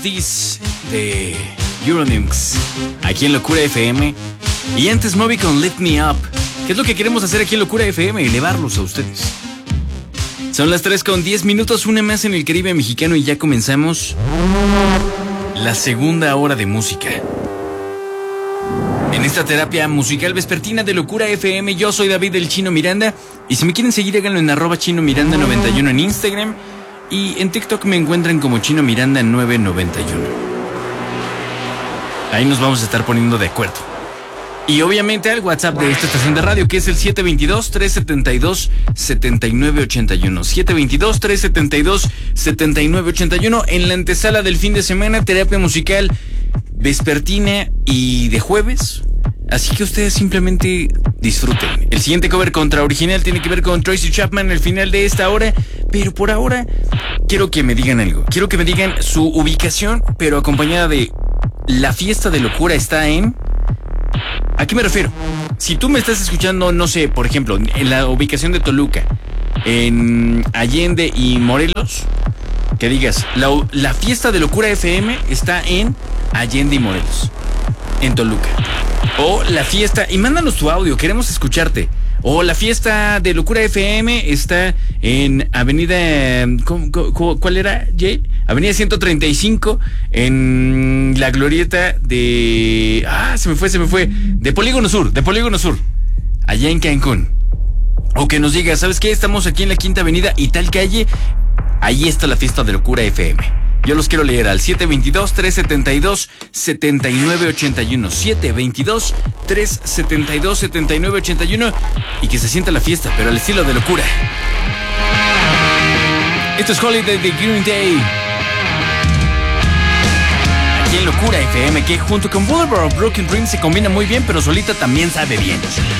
This de Euronymous, aquí en Locura FM. Y antes Moby con Lift Me Up, que es lo que queremos hacer aquí en Locura FM, elevarlos a ustedes. Son las 3:10, una más en el Caribe mexicano y ya comenzamos la segunda hora de música. En esta terapia musical vespertina de Locura FM, yo soy David el Chino Miranda. Y si me quieren seguir, háganlo en @ChinoMiranda91 en Instagram. Y en TikTok me encuentran como Chino Miranda 991. Ahí nos vamos a estar poniendo de acuerdo. Y obviamente al WhatsApp de esta estación de radio, que es el 722-372-7981. 722-372-7981. En la antesala del fin de semana, terapia musical vespertina y de jueves. Así que ustedes simplemente disfruten. El siguiente cover contra original tiene que ver con Tracy Chapman al final de esta hora. Pero por ahora quiero que me digan algo. Quiero que me digan su ubicación, pero acompañada de la fiesta de locura está en... ¿A qué me refiero? Si tú me estás escuchando, no sé, por ejemplo, en la ubicación de Toluca, en Allende y Morelos, que digas, la fiesta de Locura FM está en Allende y Morelos, en Toluca. O la fiesta, y mándanos tu audio, queremos escucharte. O la fiesta de Locura FM está en Avenida... ¿Cuál era, Jay? Avenida 135, en la glorieta de... Se me fue. De Polígono Sur, allá en Cancún. O que nos diga, ¿sabes qué? Estamos aquí en la Quinta Avenida y tal calle, ahí está la fiesta de Locura FM. Yo los quiero leer al 722-372-7981. 722-372-7981. Y que se sienta la fiesta, pero al estilo de Locura. Esto es Holiday de Green Day. Aquí en Locura FM, que junto con Boulevard of Broken Dreams se combina muy bien, pero solita también sabe bien.